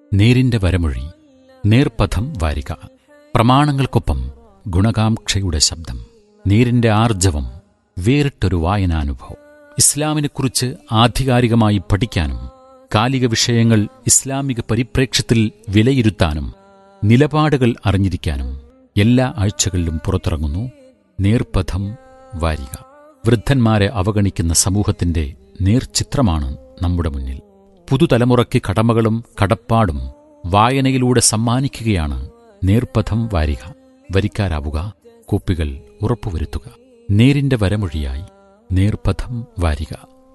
നേരിന്റെ വരമൊഴി, നേർപഥം വാരിക. പ്രമാണങ്ങൾക്കൊപ്പം ഗുണകാംക്ഷയുടെ ശബ്ദം. നേരിന്റെ ആർജവം, വേറിട്ടൊരു വായനാനുഭവം. ഇസ്ലാമിനെക്കുറിച്ച് ആധികാരികമായി പഠിക്കാനും കാലിക വിഷയങ്ങൾ ഇസ്ലാമിക പരിപ്രേക്ഷ്യത്തിൽ വിലയിരുത്താനും നിലപാടുകൾ അറിഞ്ഞിരിക്കാനും എല്ലാ ആഴ്ചകളിലും പുറത്തിറങ്ങുന്നു നേർപഥം വാരിക. വൃദ്ധന്മാരെ അവഗണിക്കുന്ന സമൂഹത്തിന്റെ നേർചിത്രമാണ് നമ്മുടെ മുന്നിൽ. പുതുതലമുറയ്ക്ക് കടമകളും കടപ്പാടും വായനയിലൂടെ സമ്മാനിക്കുകയാണ് നേർപഥം വാരിക. വരിക്കാരാവുക, കോപ്പികൾ ഉറപ്പുവരുത്തുക. നേരിന്റെ വരമൊഴിയായി നേർപഥം വാരിക.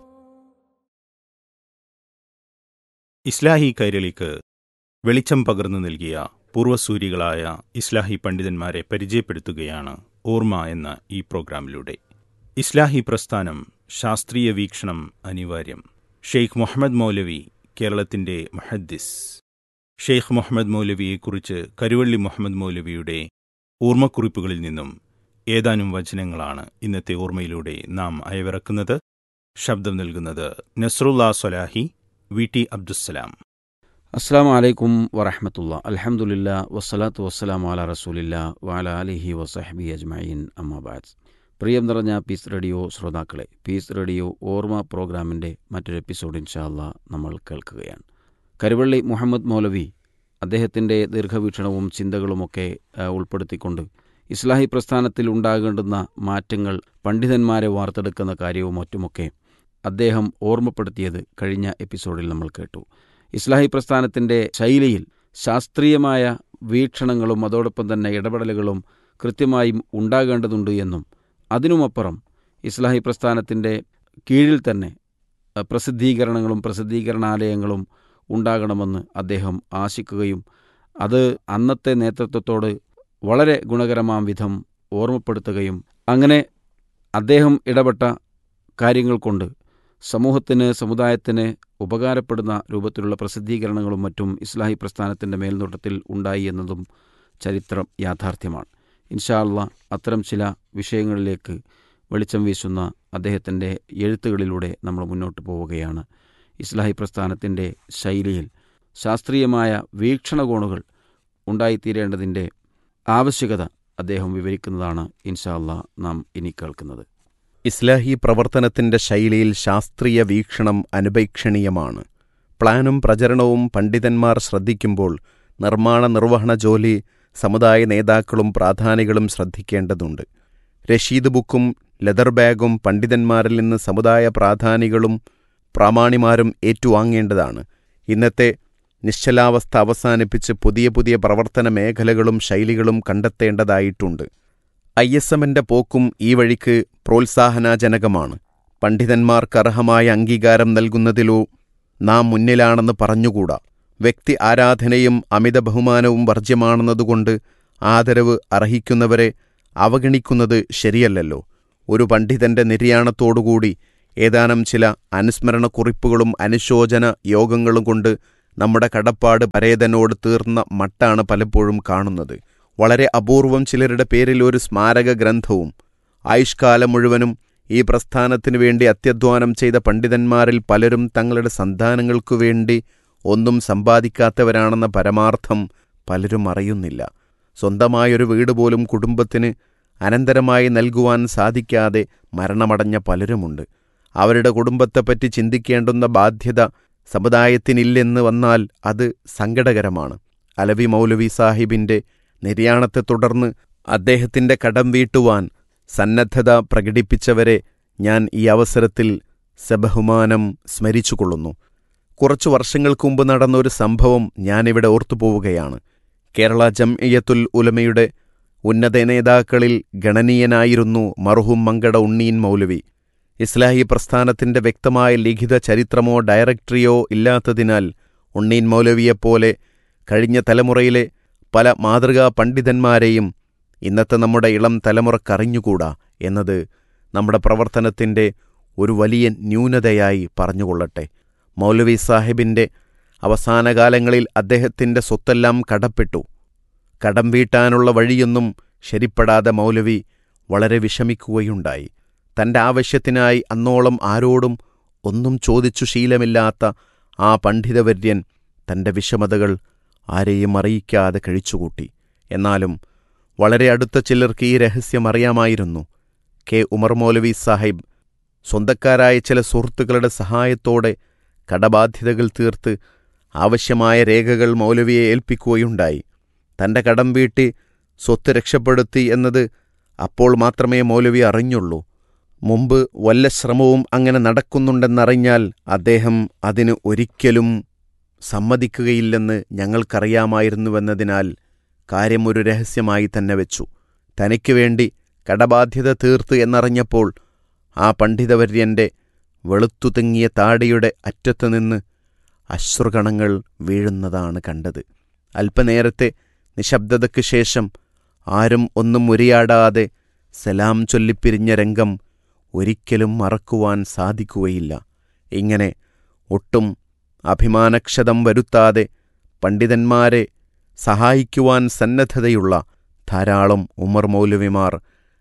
ഇസ്ലാഹി കൈരളിക്ക് വെളിച്ചം പകർന്നു നൽകിയ പൂർവ്വസൂരികളായ ഇസ്ലാഹി പണ്ഡിതന്മാരെ പരിചയപ്പെടുത്തുകയാണ് ഓർമ്മ എന്ന ഈ പ്രോഗ്രാമിലൂടെ. ഇസ്ലാഹി പ്രസ്ഥാനം, ശാസ്ത്രീയ വീക്ഷണം അനിവാര്യം. ഷെയ്ഖ് മുഹമ്മദ് മൗലവി, കേരളത്തിന്റെ മുഹദ്ദിസ്. ഷെയ്ഖ് മുഹമ്മദ് മൗലവിയെക്കുറിച്ച് കരുവള്ളി മുഹമ്മദ് മൗലവിയുടെ ഓർമ്മക്കുറിപ്പുകളിൽ നിന്നും ഏതാനും വചനങ്ങളാണ് ഇന്നത്തെ ഓർമ്മയിലൂടെ നാം അയവിറക്കുന്നത്. ശബ്ദം നൽകുന്നത് നസ്റുല്ലാ സ്വലാഹി, വി ടി അബ്ദുസ്സലാം. അസ്സാം വലൈക്കും വറഹമത്തുള്ള. അൽഹംദുലില്ലാ വസ്സലാത്തു വസ്സലാമു അലാ റസൂലില്ലാ വഅലാ ആലിഹി വസഹ്ബി അജ്മഈൻ. അമ്മാബാദ്. പ്രിയം നിറഞ്ഞ പീസ് റേഡിയോ ശ്രോതാക്കളെ, പീസ് റേഡിയോ ഓർമ്മ പ്രോഗ്രാമിൻ്റെ മറ്റൊരു എപ്പിസോഡ് ഇൻഷാ അല്ലാ നമ്മൾ കേൾക്കുകയാണ്. കരുവള്ളി മുഹമ്മദ് മൗലവി അദ്ദേഹത്തിൻ്റെ ദീർഘവീക്ഷണവും ചിന്തകളുമൊക്കെ ഉൾപ്പെടുത്തിക്കൊണ്ട് ഇസ്ലാഹി പ്രസ്ഥാനത്തിൽ ഉണ്ടാകേണ്ടുന്ന മാറ്റങ്ങൾ, പണ്ഡിതന്മാരെ വാർത്തെടുക്കുന്ന കാര്യവും മറ്റുമൊക്കെ അദ്ദേഹം ഓർമ്മപ്പെടുത്തിയത് കഴിഞ്ഞ എപ്പിസോഡിൽ നമ്മൾ കേട്ടു. ഇസ്ലാഹി പ്രസ്ഥാനത്തിൻ്റെ ശൈലിയിൽ ശാസ്ത്രീയമായ വീക്ഷണങ്ങളും അതോടൊപ്പം തന്നെ ഇടപെടലുകളും കൃത്യമായും ഉണ്ടാകേണ്ടതുണ്ട് എന്നും അതിനുമപ്പുറം ഇസ്ലാഹി പ്രസ്ഥാനത്തിൻ്റെ കീഴിൽ തന്നെ പ്രസിദ്ധീകരണങ്ങളും പ്രസിദ്ധീകരണാലയങ്ങളും ഉണ്ടാകണമെന്ന് അദ്ദേഹം ആശിക്കുകയും അത് അന്നത്തെ നേതൃത്വത്തോട് വളരെ ഗുണകരമാം വിധം ഓർമ്മപ്പെടുത്തുകയും അങ്ങനെ അദ്ദേഹം ഇടപെട്ട കാര്യങ്ങൾ കൊണ്ട് സമൂഹത്തിന്, സമുദായത്തിന് ഉപകാരപ്പെടുന്ന രൂപത്തിലുള്ള പ്രസിദ്ധീകരണങ്ങളും മറ്റും ഇസ്ലാഹി പ്രസ്ഥാനത്തിൻ്റെ മേൽനോട്ടത്തിൽ ഉണ്ടായി എന്നതും ചരിത്രം യാഥാർത്ഥ്യമാണ്. ഇൻഷാ അല്ലാ അത്തരം ചില വിഷയങ്ങളിലേക്ക് വെളിച്ചം വീശുന്ന അദ്ദേഹത്തിൻ്റെ എഴുത്തുകളിലൂടെ നമ്മൾ മുന്നോട്ട് പോവുകയാണ്. ഇസ്ലാഹി പ്രസ്ഥാനത്തിൻ്റെ ശൈലിയിൽ ശാസ്ത്രീയമായ വീക്ഷണകോണുകൾ ഉണ്ടായിത്തീരേണ്ടതിൻ്റെ ആവശ്യകത അദ്ദേഹം വിവരിക്കുന്നതാണ് ഇൻഷാ അല്ലാ നാം ഇനി കേൾക്കുന്നത്. ഇസ്ലാഹി പ്രവർത്തനത്തിന്റെ ശൈലിയിൽ ശാസ്ത്രീയ വീക്ഷണം അനുപേക്ഷണീയമാണ്. പ്ലാനും പ്രചരണവും പണ്ഡിതന്മാർ ശ്രദ്ധിക്കുമ്പോൾ നിർമ്മാണ നിർവഹണ ജോലി സമുദായ നേതാക്കളും പ്രാധാനികളും ശ്രദ്ധിക്കേണ്ടതുണ്ട്. രശീദ് ബുക്കും ലെതർ ബാഗും പണ്ഡിതന്മാരിൽ നിന്ന് സമുദായ പ്രാധാനികളും പ്രാമാണിമാരും ഏറ്റുവാങ്ങേണ്ടതാണ്. ഇന്നത്തെ നിശ്ചലാവസ്ഥ അവസാനിപ്പിച്ച് പുതിയ പുതിയ പ്രവർത്തന മേഖലകളും ശൈലികളും കണ്ടെത്തേണ്ടതായിട്ടുണ്ട്. ISMന്റെ പോക്കും ഈ വഴിക്ക് പ്രോത്സാഹനജനകമാണ്. പണ്ഡിതന്മാർക്ക് അർഹമായ അംഗീകാരം നൽകുന്നതിലോ നാം മുന്നിലാണെന്ന് പറഞ്ഞുകൂടാ. വ്യക്തി ആരാധനയും അമിത ബഹുമാനവും വർജ്യമാണെന്നതുകൊണ്ട് ആദരവ് അർഹിക്കുന്നവരെ അവഗണിക്കുന്നത് ശരിയല്ലല്ലോ. ഒരു പണ്ഡിതന്റെ നിര്യാണത്തോടുകൂടി ഏതാനും ചില അനുസ്മരണക്കുറിപ്പുകളും അനുശോചന യോഗങ്ങളും കൊണ്ട് നമ്മുടെ കടപ്പാട് പരേതനോട് തീർന്ന മട്ടാണ് പലപ്പോഴും കാണുന്നത്. വളരെ അപൂർവം ചിലരുടെ പേരിൽ ഒരു സ്മാരക ഗ്രന്ഥവും. ആയുഷ്കാലം മുഴുവനും ഈ പ്രസ്ഥാനത്തിനു വേണ്ടി അത്യധ്വാനം ചെയ്ത പണ്ഡിതന്മാരിൽ പലരും തങ്ങളുടെ സന്താനങ്ങൾക്കു വേണ്ടി ഒന്നും സമ്പാദിക്കാത്തവരാണെന്ന പരമാർത്ഥം പലരും അറിയുന്നില്ല. സ്വന്തമായൊരു വീട് പോലും കുടുംബത്തിന് അനന്തരമായി നൽകുവാൻ സാധിക്കാതെ മരണമടഞ്ഞ പലരുമുണ്ട്. അവരുടെ കുടുംബത്തെപ്പറ്റി ചിന്തിക്കേണ്ടുന്ന ബാധ്യത സമുദായത്തിനില്ലെന്ന് വന്നാൽ അത് സങ്കടകരമാണ്. അലവി മൗലവി സാഹിബിൻ്റെ നിര്യാണത്തെ തുടർന്ന് അദ്ദേഹത്തിൻ്റെ കടം വീട്ടുവാൻ സന്നദ്ധത പ്രകടിപ്പിച്ചവരെ ഞാൻ ഈ അവസരത്തിൽ സബഹുമാനം സ്മരിച്ചുകൊള്ളുന്നു. കുറച്ചു വർഷങ്ങൾക്ക് മുമ്പ് നടന്ന ഒരു സംഭവം ഞാനിവിടെ ഓർത്തുപോവുകയാണ്. കേരള ജംഇയ്യത്തുൽ ഉലമയുടെ ഉന്നത നേതാക്കളിൽ ഗണനീയനായിരുന്നു മർഹൂം മങ്കട ഉണ്ണീൻ മൗലവി. ഇസ്ലാഹി പ്രസ്ഥാനത്തിൻ്റെ വ്യക്തമായ ലിഖിത ചരിത്രമോ ഡയറക്ടറിയോ ഇല്ലാത്തതിനാൽ ഉണ്ണീൻ മൗലവിയെപ്പോലെ കഴിഞ്ഞ തലമുറയിലെ പല മാതൃകാ പണ്ഡിതന്മാരെയും ഇന്നത്തെ നമ്മുടെ ഇളം തലമുറക്കറിഞ്ഞുകൂടാ എന്നത് നമ്മുടെ പ്രവർത്തനത്തിൻ്റെ ഒരു വലിയ ന്യൂനതയായി പറഞ്ഞുകൊള്ളട്ടെ. മൗലവി സാഹിബിൻ്റെ അവസാനകാലങ്ങളിൽ അദ്ദേഹത്തിൻ്റെ സ്വത്തെല്ലാം കടപ്പെട്ടു. കടം വീട്ടാനുള്ള വഴിയൊന്നും ശരിപ്പെടാതെ മൗലവി വളരെ വിഷമിക്കുകയുണ്ടായി. തൻ്റെ ആവശ്യത്തിനായി അന്നോളം ആരോടും ഒന്നും ചോദിച്ചു ശീലമില്ലാത്ത ആ പണ്ഡിതവര്യൻ തൻ്റെ വിഷമതകൾ ആരെയും അറിയിക്കാതെ കഴിച്ചുകൂട്ടി. എന്നാലും വളരെ അടുത്ത ചിലർക്ക് ഈ രഹസ്യം അറിയാമായിരുന്നു. കെ ഉമർ മൗലവി സാഹിബ് സ്വന്തക്കാരായ ചില സുഹൃത്തുക്കളുടെ സഹായത്തോടെ കടബാധ്യതകൾ തീർത്ത് ആവശ്യമായ രേഖകൾ മൗലവിയെ ഏൽപ്പിക്കുകയുണ്ടായി. തൻ്റെ കടം വീട്ടി സ്വത്ത് രക്ഷപ്പെടുത്തി എന്നത് അപ്പോൾ മാത്രമേ മൗലവി അറിഞ്ഞുള്ളൂ. മുമ്പ് വല്ല ശ്രമവും അങ്ങനെ നടക്കുന്നുണ്ടെന്നറിഞ്ഞാൽ അദ്ദേഹം അതിന് ഒരിക്കലും സമ്മതിക്കുകയില്ലെന്ന് ഞങ്ങൾക്കറിയാമായിരുന്നുവെന്നതിനാൽ കാര്യം ഒരു രഹസ്യമായി തന്നെ വെച്ചു. തനിക്ക് വേണ്ടി കടബാധ്യത തീർത്ത് എന്നറിഞ്ഞപ്പോൾ ആ പണ്ഡിതവര്യൻ്റെ വെളുത്തുതെങ്ങിയ താടിയുടെ അറ്റത്തുനിന്ന് അശ്രുകണങ്ങൾ വീഴുന്നതാണ് കണ്ടത്. അല്പനേരത്തെ നിശബ്ദതയ്ക്ക് ശേഷം ആരും ഒന്നും ഉരിയാടാതെ സലാം ചൊല്ലിപ്പിരിഞ്ഞ രംഗം ഒരിക്കലും മറക്കുവാൻ സാധിക്കുകയില്ല. ഇങ്ങനെ ഒട്ടും അഭിമാനക്ഷതം വരുത്താതെ പണ്ഡിതന്മാരെ സഹായിക്കുവാൻ സന്നദ്ധതയുള്ള ധാരാളം ഉമർ മൗലവിമാർ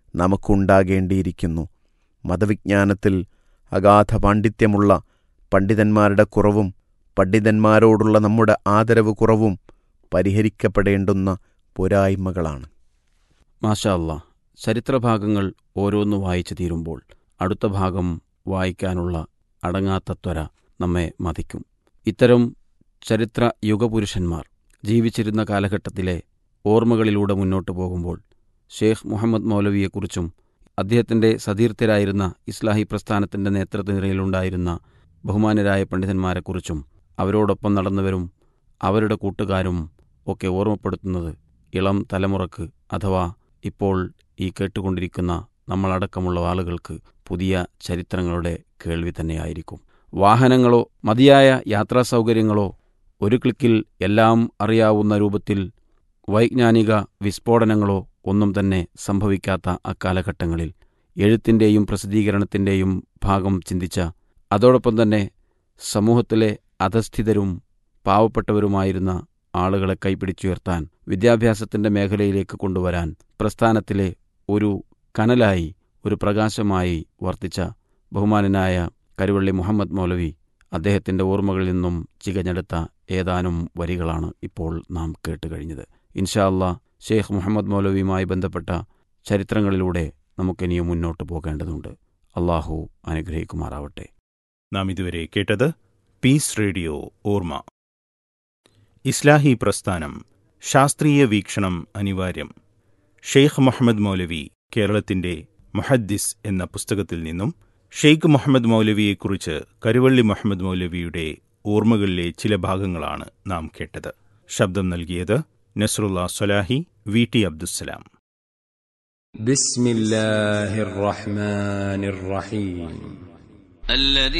നമുക്കുണ്ടാകേണ്ടിയിരിക്കുന്നു. മതവിജ്ഞാനത്തിൽ അഗാധ പാണ്ഡിത്യമുള്ള പണ്ഡിതന്മാരുടെ കുറവും പണ്ഡിതന്മാരോടുള്ള നമ്മുടെ ആദരവ് കുറവും പരിഹരിക്കപ്പെടേണ്ടുന്ന പോരായ്മകളാണ്. മാഷാ അല്ലാ, ചരിത്രഭാഗങ്ങൾ ഓരോന്ന് വായിച്ചു തീരുമ്പോൾ അടുത്ത ഭാഗം വായിക്കാനുള്ള അടങ്ങാത്ത ത്വര നമ്മെ മതിക്കും. ഇത്തരം ചരിത്ര യുഗപുരുഷന്മാർ ജീവിച്ചിരുന്ന കാലഘട്ടത്തിലെ ഓർമ്മകളിലൂടെ മുന്നോട്ടു പോകുമ്പോൾ ഷേഖ് മുഹമ്മദ് മൗലവിയെക്കുറിച്ചും അദ്ദേഹത്തിൻ്റെ സതീർത്ഥരായിരുന്ന ഇസ്ലാഹി പ്രസ്ഥാനത്തിൻ്റെ നേതൃനിരയിലുണ്ടായിരുന്ന ബഹുമാനരായ പണ്ഡിതന്മാരെക്കുറിച്ചും അവരോടൊപ്പം നടന്നവരും അവരുടെ കൂട്ടുകാരും ഒക്കെ ഓർമ്മപ്പെടുത്തുന്നത് ഇളം തലമുറക്ക് അഥവാ ഇപ്പോൾ ഈ കേട്ടുകൊണ്ടിരിക്കുന്ന നമ്മളടക്കമുള്ള ആളുകൾക്ക് പുതിയ ചരിത്രങ്ങളുടെ കേൾവി തന്നെയായിരിക്കും. വാഹനങ്ങളോ മതിയായ യാത്രാ സൗകര്യങ്ങളോ ഒരു ക്ലിക്കിൽ എല്ലാം അറിയാവുന്ന രൂപത്തിൽ വൈജ്ഞാനിക വിസ്ഫോടനങ്ങളോ ഒന്നും തന്നെ സംഭവിക്കാത്ത അക്കാലഘട്ടങ്ങളിൽ എഴുത്തിൻ്റെയും പ്രസിദ്ധീകരണത്തിൻ്റെയും ഭാഗം ചിന്തിച്ച, അതോടൊപ്പം തന്നെ സമൂഹത്തിലെ അധസ്ഥിതരും പാവപ്പെട്ടവരുമായിരുന്ന ആളുകളെ കൈപിടിച്ചുയർത്താൻ, വിദ്യാഭ്യാസത്തിൻ്റെ മേഖലയിലേക്ക് കൊണ്ടുവരാൻ പ്രസ്ഥാനത്തിലെ ഒരു കനലായി, ഒരു പ്രകാശമായി വർത്തിച്ച ബഹുമാനനായ കരുവള്ളി മുഹമ്മദ് മൗലവി അദ്ദേഹത്തിൻ്റെ ഓർമ്മകളിൽ നിന്നും ചികഞ്ഞെടുത്ത ഏതാനും വരികളാണ് ഇപ്പോൾ നാം കേട്ടുകഴിഞ്ഞത്. ഇൻഷാ അല്ലാ, ഷെയ്ഖ് മുഹമ്മദ് മൗലവിയുമായി ബന്ധപ്പെട്ട ചരിത്രങ്ങളിലൂടെ നമുക്കിനിയും മുന്നോട്ട് പോകേണ്ടതുണ്ട്. അള്ളാഹു അനുഗ്രഹിക്കുമാറാവട്ടെ. നാം ഇതുവരെ കേട്ടത് പീസ് റേഡിയോ ഓർമ്മ. ഇസ്ലാഹി പ്രസ്ഥാനം, ശാസ്ത്രീയ വീക്ഷണം അനിവാര്യം. ഷെയ്ഖ് മുഹമ്മദ് മൗലവി കേരളത്തിന്റെ മുഹദ്ദിസ് എന്ന പുസ്തകത്തിൽ നിന്നും ഷെയ്ഖ് മുഹമ്മദ് മൗലവിയെക്കുറിച്ച് കരുവള്ളി മുഹമ്മദ് മൗലവിയുടെ ഓർമ്മകളിലെ ചില ഭാഗങ്ങളാണ് നാം കേട്ടത്. ശബ്ദം നൽകിയത് നസ്റുല്ലാ സ്വലാഹി, വി ടി അബ്ദുസ്സലാം. ബിസ്മില്ലാഹിർ റഹ്മാനിർ റഹീം.